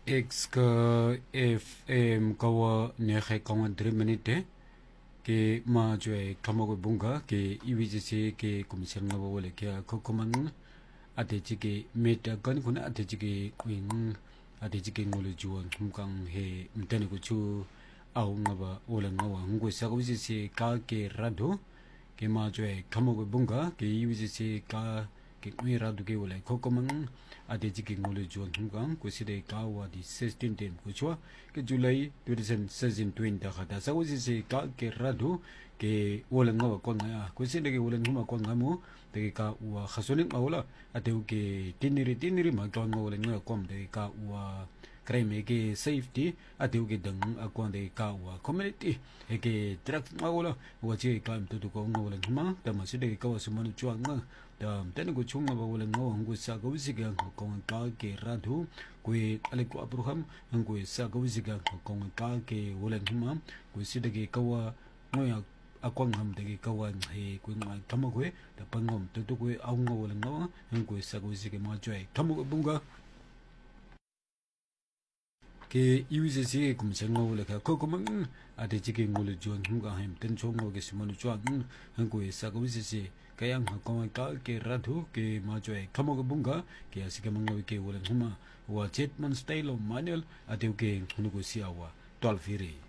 X ka FM kawa nehe kawa 3 minute ke ma jwe kamago bunga ke iwijese ke komisyon nga wawale ke kokoman ate chike meta kan kuna ate chike kwing ate chike ngole juwan kumkang he mtane kuchu au nga ba wala nga wa ngwe sa iwijese ka ke rado ke ma jwe kamago bunga ke iwijese ka ke ngwe rado ke wala kokoman ate chike ngole juwan kumkang kuside ka wa di 16 tem kuchwa ke July 2020 khata sa iwijese ka ke rado ke wala nga wa kwa nga kuside ke wala nga kwa nga mo te ka wa khasulik mawala ateu ke tiniri ma kwa nga wala nga kwa te ka wa crime ke safety ateu ke dang akwa te ka wa community ke track mawala wa che ka mtu ko nga wala nga ta ma side ka wa sumanu chwa nga ta tene ko chunga ba wala nga ngu sa ka wisiga ko ka ke radu kwe ale ko abraham ngu sa ka wisiga ko ka ke wala nga ko side ke ka wa ngoya akwang ham de kawan he kuin ma kamagwe da pangom to kwe aung wala nga ngu sa ka wisiga ma jwe kamagwe bunga ke iwise si kum chang wala ka ko kum ate chike ngol jon hunga hem ten chong ngo ke simon chwa ngu sa ka wise si kayang ha ko ka ke radhu ke ma jwe kamagwe bunga ke asike mango ke wala huma wa chetman style of manual ate ke ngu si awa 12 firi